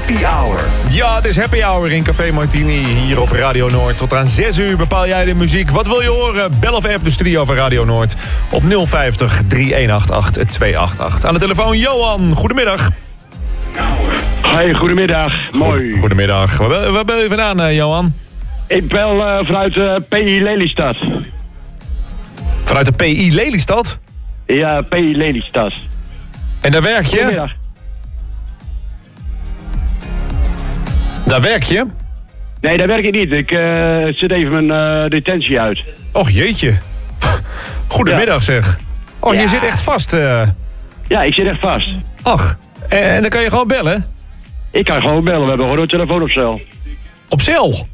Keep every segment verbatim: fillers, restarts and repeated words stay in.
Happy Hour. Ja, het is Happy Hour in Café Martini hier op Radio Noord. Tot aan zes uur bepaal jij de muziek. Wat wil je horen? Bel of app de studio van Radio Noord op nul vijftig, drie een acht acht, twee acht acht. Aan de telefoon Johan, goedemiddag. Hoi, goedemiddag. Mooi. Goedemiddag. Waar bel, waar bel je vandaan, uh, Johan? Ik bel uh, vanuit uh, P I Lelystad. Vanuit de P I Lelystad? Ja, P I Lelystad. En daar werk je? Goedemiddag. Daar werk je? Nee, daar werk ik niet. Ik uh, zit even mijn uh, detentie uit. Och, jeetje. Goedemiddag, ja. Zeg. Oh, ja. Je zit echt vast. Uh... Ja, ik zit echt vast. Ach, en, en dan kan je gewoon bellen? Ik kan gewoon bellen. We hebben gewoon een telefoon op cel. Op cel?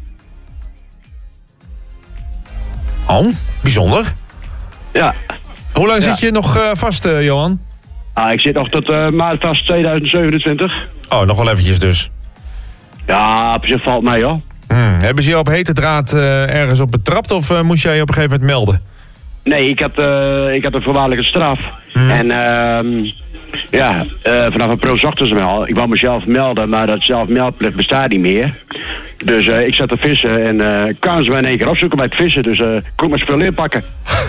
Oh, bijzonder. Ja. Hoe lang ja. zit je nog uh, vast, uh, Johan? Ah, ik zit nog tot uh, maart vast tweeduizend zevenentwintig. Oh, nog wel eventjes dus. Ja, op zich valt mij, hoor. Hmm. Hebben ze je op hete draad uh, ergens op betrapt of uh, moest jij je op een gegeven moment melden? Nee, ik had, uh, ik had een voorwaardelijke straf. Hmm. En uh, ja, uh, vanaf april zochten ze me al. Ik wou mezelf melden, maar dat zelfmeldplicht bestaat niet meer. Dus uh, ik zat te vissen en uh, kwamen ze mij in één keer opzoeken bij het vissen. Dus uh, kon ik mijn spullen inpakken.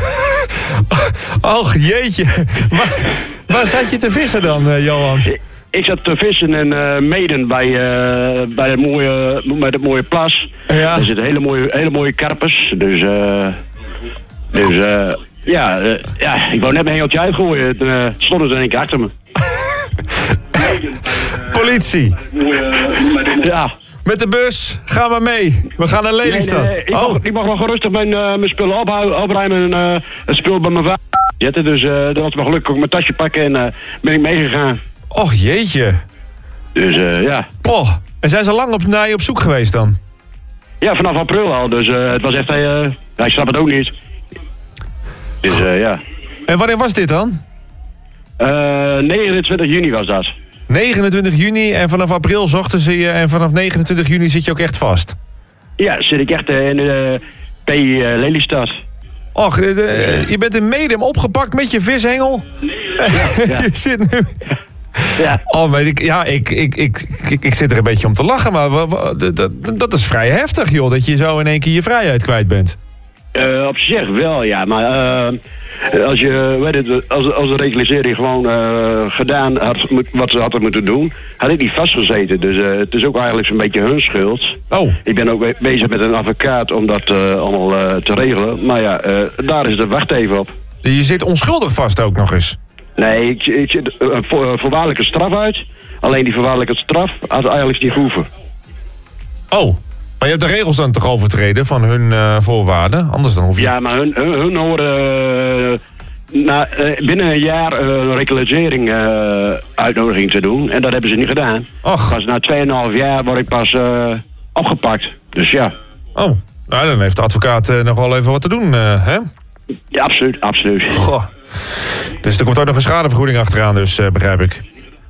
Och, jeetje. waar, waar zat je te vissen dan, uh, Johan? Ik, ik zat te vissen in uh, Meeden bij, uh, bij, het mooie, bij het mooie plas. Ja. Er zitten hele mooie, hele mooie karpers. Dus, uh, dus uh, ja, uh, ja, ik wou net mijn hengeltje uitgooien. Toen uh, stonden ze in één keer achter me. Politie. Ja. Met de bus, ga maar mee. We gaan naar Lelystad. Nee, nee, ik, oh. mag, ik mag wel gerustig mijn, uh, mijn spullen ophouden, opruimen en uh, het spul bij mijn vader zetten. Dus uh, dat was me gelukkig ook mijn tasje pakken en uh, ben ik meegegaan. Och, jeetje. Dus uh, ja. Poh. En zijn ze lang op, naar je op zoek geweest dan? Ja, vanaf april al. Dus uh, het was echt... Uh, ja, ik snap het ook niet. Dus uh, ja. En wanneer was dit dan? Uh, negenentwintig juni was dat. negenentwintig juni en vanaf april zochten ze je en vanaf negenentwintig juni zit je ook echt vast? Ja, zit ik echt uh, in de P I uh, Lelystad. Och, de, de, je bent in Medem opgepakt met je vishengel? Ja, ja. Je zit nu... Ja. Oh, maar ik, ja, ik, ik, ik, ik, ik zit er een beetje om te lachen, maar wa, wa, dat, dat, dat is vrij heftig, joh, dat je zo in één keer je vrijheid kwijt bent. Uh, op zich wel, ja, maar uh, als je, weet het, als, als de legalisering gewoon uh, gedaan had wat ze hadden moeten doen, had ik niet vastgezeten. Dus uh, het is ook eigenlijk zo'n beetje hun schuld. Oh. Ik ben ook bezig met een advocaat om dat uh, allemaal uh, te regelen. Maar ja, uh, daar is de wacht even op. Je zit onschuldig vast ook nog eens? Nee, ik, ik zit een vo, voorwaardelijke straf uit. Alleen die voorwaardelijke straf had eigenlijk niet hoeven. Oh. Maar je hebt de regels dan toch overtreden van hun uh, voorwaarden? Anders dan hoef je... Ja, maar hun, hun, hun horen uh, na, uh, binnen een jaar uh, een reclassering uh, uitnodiging te doen. En dat hebben ze niet gedaan. Och. Pas na twee komma vijf jaar word ik pas uh, opgepakt. Dus ja. Oh, nou dan heeft de advocaat uh, nog wel even wat te doen, uh, hè? Ja, absoluut, absoluut. Goh. Dus er komt ook nog een schadevergoeding achteraan, dus uh, begrijp ik.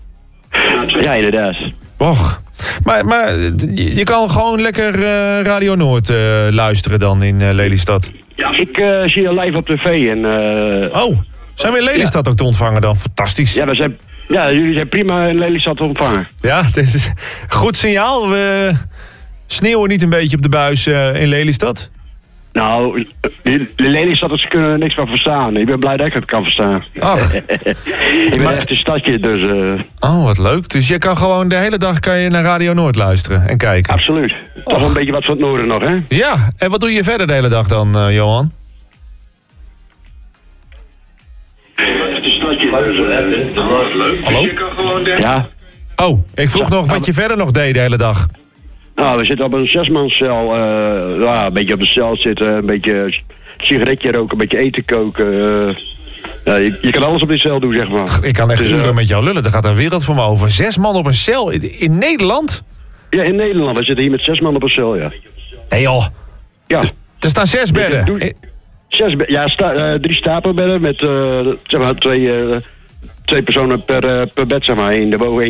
Ja, inderdaad. Och. Maar, maar je kan gewoon lekker uh, Radio Noord uh, luisteren dan in uh, Lelystad. Ik uh, zie je live op tv en... Uh, oh, zijn we in Lelystad ja. ook te ontvangen dan? Fantastisch. Ja, we zijn, ja, jullie zijn prima in Lelystad te ontvangen. Ja, het is goed signaal. We sneeuwen niet een beetje op de buis uh, in Lelystad? Nou, de Lelystadders kunnen niks van verstaan. Ik ben blij dat ik het kan verstaan. Ach. ik ben maar... echt een stadje, dus... Uh... Oh, wat leuk. Dus je kan gewoon de hele dag kan je naar Radio Noord luisteren en kijken? Absoluut. Toch Och. een beetje wat van het noorden nog, hè? Ja, en wat doe je verder de hele dag dan, uh, Johan? Hallo? Ja. Oh, ik vroeg nog wat je verder nog deed de hele dag. Nou, we zitten op een zesmanscel. Uh, ja, een beetje op de cel zitten, een beetje sigaretje roken, een beetje eten koken. Uh, ja, je, je kan alles op die cel doen, zeg maar. Ik kan echt dus, uren uh, met jou lullen. Er gaat een wereld voor me over. Zes man op een cel in, in Nederland? Ja, in Nederland. We zitten hier met zes man op een cel, ja. Hé hey joh. Ja. Er staan zes bedden. Doe, doe, zes bedden. Ja, sta, uh, drie stapelbedden met uh, zeg maar, twee, uh, twee personen per, uh, per bed, zeg maar. In de boven